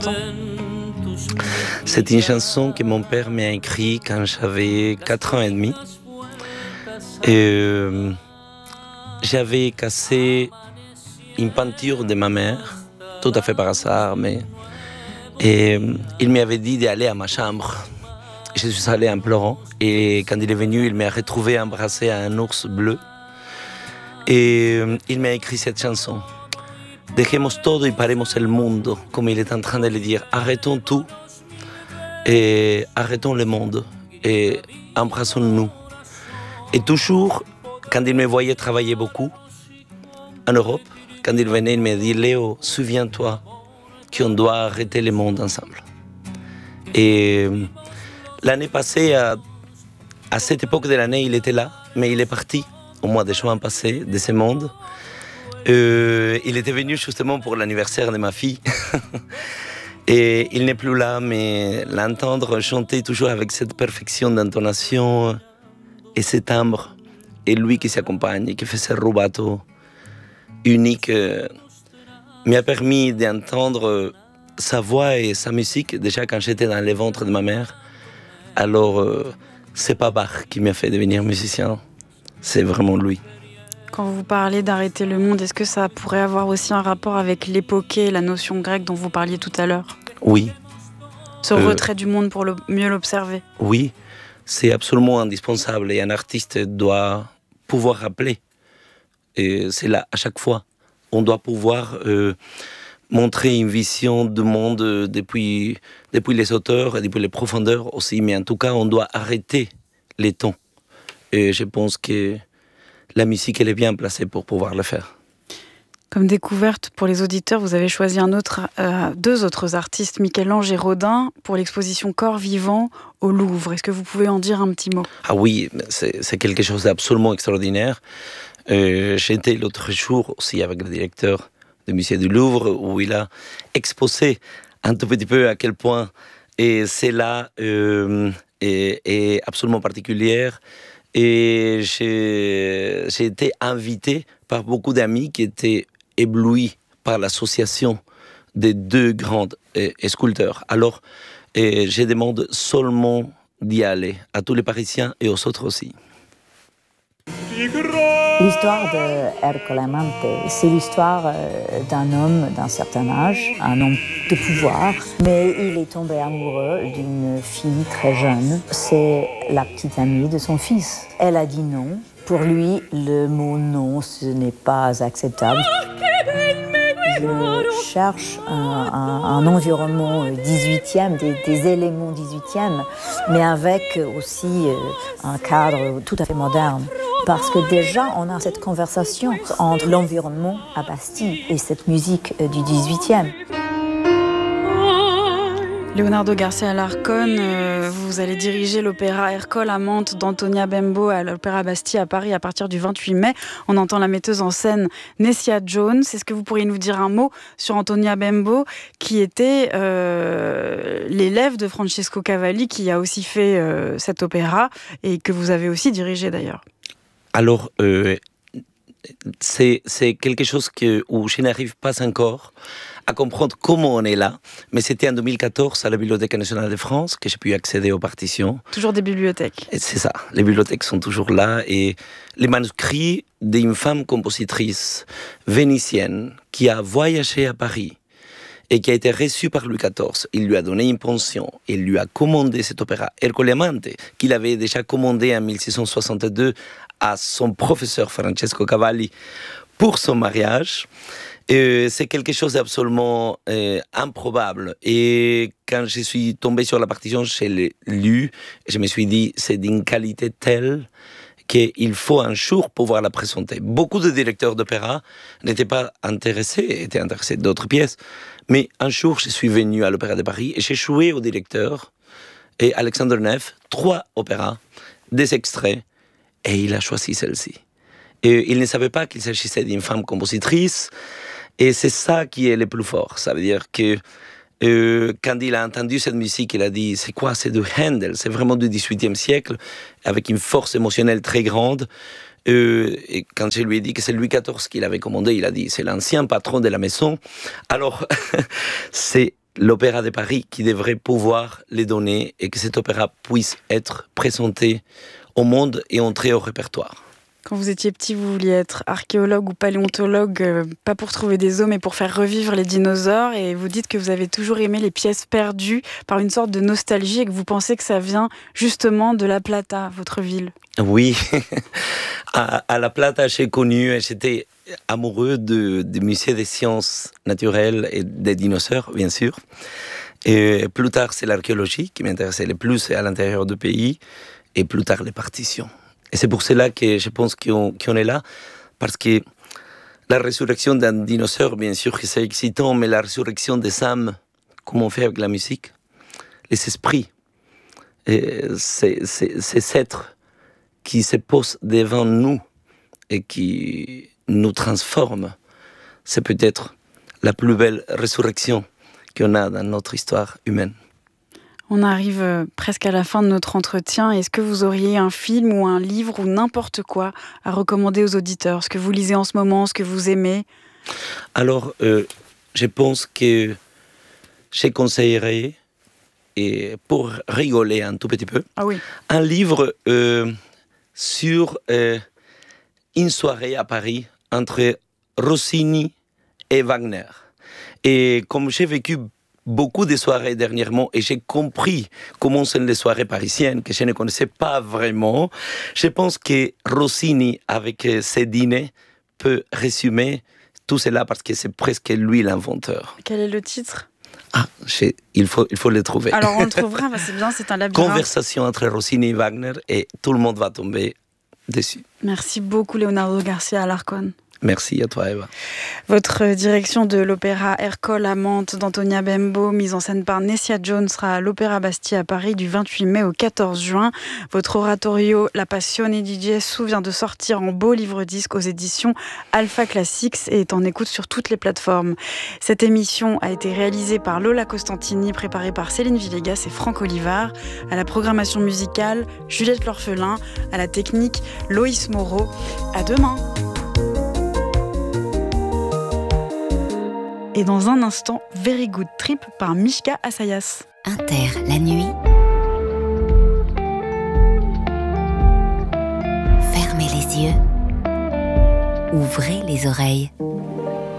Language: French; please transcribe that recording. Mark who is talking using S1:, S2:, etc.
S1: C'est une chanson que mon père m'a écrite quand j'avais 4 ans et demi. Et, j'avais cassé une peinture de ma mère, tout à fait par hasard, mais il m'avait dit d'aller à ma chambre. Je suis allé en pleurant et quand il est venu, il m'a retrouvé embrassé à un ours bleu et il m'a écrit cette chanson. Dejemos todo y paremos el mundo, comme il est en train de le dire. Arrêtons tout et arrêtons le monde et embrassons-nous. Et toujours, quand il me voyait travailler beaucoup en Europe, quand il venait, il me dit « Léo, souviens-toi qu'on doit arrêter le monde ensemble ». Et l'année passée, à cette époque de l'année, il était là, mais il est parti au mois de juin passé de ce monde. Il était venu justement pour l'anniversaire de ma fille. Et il n'est plus là, mais l'entendre chanter toujours avec cette perfection d'intonation et ce timbre, et lui qui s'accompagne et qui fait ce rubato unique, m'a permis d'entendre sa voix et sa musique déjà quand j'étais dans le ventre de ma mère. Alors, c'est pas Bach qui m'a fait devenir musicien, c'est vraiment lui.
S2: Quand vous parlez d'arrêter le monde, est-ce que ça pourrait avoir aussi un rapport avec l'époquée, la notion grecque dont vous parliez tout à l'heure ?
S1: Oui.
S2: Ce retrait du monde pour mieux l'observer ?
S1: Oui, c'est absolument indispensable et un artiste doit pouvoir rappeler. Et c'est là, à chaque fois, on doit pouvoir montrer une vision du monde depuis les auteurs et depuis les profondeurs aussi, mais en tout cas, on doit arrêter les temps. Et je pense que la musique, elle est bien placée pour pouvoir le faire.
S2: Comme découverte pour les auditeurs, vous avez choisi deux autres artistes, Michel-Ange et Rodin, pour l'exposition Corps vivant au Louvre. Est-ce que vous pouvez en dire un petit mot ?
S1: Ah oui, c'est quelque chose d'absolument extraordinaire. J'étais l'autre jour aussi avec le directeur du musée du Louvre, où il a exposé un tout petit peu à quel point c'est là est absolument particulière. Et j'ai été invité par beaucoup d'amis qui étaient éblouis par l'association des deux grands sculpteurs. Alors, je demande seulement d'y aller à tous les Parisiens et aux autres aussi.
S3: L'histoire de Ercole Amante, c'est l'histoire d'un homme d'un certain âge, un homme de pouvoir, mais il est tombé amoureux d'une fille très jeune. C'est la petite amie de son fils. Elle a dit non. Pour lui, le mot non, ce n'est pas acceptable. Je cherche un environnement 18e, des éléments 18e, mais avec aussi un cadre tout à fait moderne. Parce que déjà, on a cette conversation entre l'environnement à Bastille et cette musique du 18e.
S2: Leonardo Garcia Alarcón, vous allez diriger l'opéra Ercole Amante d'Antonia Bembo à l'Opéra Bastille à Paris à partir du 28 mai. On entend la metteuse en scène Nessia Jones. Est-ce que vous pourriez nous dire un mot sur Antonia Bembo, qui était l'élève de Francesco Cavalli, qui a aussi fait cet opéra et que vous avez aussi dirigé d'ailleurs ?
S1: Alors, c'est quelque chose où je n'arrive pas encore à comprendre comment on est là, mais c'était en 2014 à la Bibliothèque nationale de France que j'ai pu accéder aux partitions.
S2: Toujours des bibliothèques.
S1: Et c'est ça, les bibliothèques sont toujours là, et les manuscrits d'une femme compositrice vénitienne qui a voyagé à Paris et qui a été reçue par Louis XIV. Il lui a donné une pension, il lui a commandé cet opéra Ercole Amante, qu'il avait déjà commandé en 1662 à son professeur Francesco Cavalli pour son mariage. C'est quelque chose d'absolument improbable. Et quand je suis tombé sur la partition, je l'ai lu, je me suis dit, c'est d'une qualité telle qu'il faut un jour pouvoir la présenter. Beaucoup de directeurs d'opéra n'étaient pas intéressés, étaient intéressés d'autres pièces. Mais un jour, je suis venu à l'Opéra de Paris et j'ai joué au directeur et Alexandre Neff 3 opéras, des extraits, et il a choisi celle-ci. Et il ne savait pas qu'il s'agissait d'une femme compositrice, et c'est ça qui est le plus fort. Ça veut dire que quand il a entendu cette musique, il a dit « c'est quoi, c'est du Handel, c'est vraiment du XVIIIe siècle, avec une force émotionnelle très grande ». Et quand je lui ai dit que c'est Louis XIV qui l'avait commandé, il a dit « c'est l'ancien patron de la maison ». Alors, c'est l'Opéra de Paris qui devrait pouvoir les donner et que cet opéra puisse être présenté au monde et entrer au répertoire.
S2: Quand vous étiez petit, vous vouliez être archéologue ou paléontologue, pas pour trouver des os, mais pour faire revivre les dinosaures. Et vous dites que vous avez toujours aimé les pièces perdues par une sorte de nostalgie et que vous pensez que ça vient justement de La Plata, votre ville.
S1: Oui, à La Plata, j'ai connu, j'étais amoureux du musée des sciences naturelles et des dinosaures, bien sûr. Et plus tard, c'est l'archéologie qui m'intéressait le plus à l'intérieur du pays, et plus tard, les partitions. Et c'est pour cela que je pense qu'on est là, parce que la résurrection d'un dinosaure, bien sûr que c'est excitant, mais la résurrection des âmes, comme on fait avec la musique, les esprits, ces êtres qui se posent devant nous et qui nous transforment, c'est peut-être la plus belle résurrection qu'on a dans notre histoire humaine.
S2: On arrive presque à la fin de notre entretien. Est-ce que vous auriez un film ou un livre ou n'importe quoi à recommander aux auditeurs? Ce que vous lisez en ce moment, ce que vous aimez?
S1: Alors, je pense que je conseillerais, et pour rigoler un tout petit peu, un livre sur une soirée à Paris entre Rossini et Wagner. Et comme j'ai vécu beaucoup de soirées dernièrement et j'ai compris comment sont les soirées parisiennes que je ne connaissais pas vraiment, je pense que Rossini, avec ses dîners, peut résumer tout cela parce que c'est presque lui l'inventeur.
S2: Quel est le titre ?
S1: Il faut le trouver.
S2: Alors on le trouvera, c'est bien, c'est un labyrinthe.
S1: Conversation entre Rossini et Wagner et tout le monde va tomber dessus.
S2: Merci beaucoup Leonardo Garcia Alarcón.
S1: Merci à toi Eva.
S2: Votre direction de l'opéra Ercole à Mantes d'Antonia Bembo, mise en scène par Nessia Jones, sera à l'Opéra Bastille à Paris du 28 mai au 14 juin. Votre oratorio La Passione di Gesù vient de sortir en beau livre-disque aux éditions Alpha Classics et est en écoute sur toutes les plateformes. Cette émission a été réalisée par Lola Costantini, préparée par Céline Villegas et Franck Olivard. À la programmation musicale, Juliette L'Orphelin. À la technique, Loïs Moreau. À demain. Et dans un instant, Very Good Trip par Mishka Assayas.
S4: Inter, la nuit. Fermez les yeux. Ouvrez les oreilles.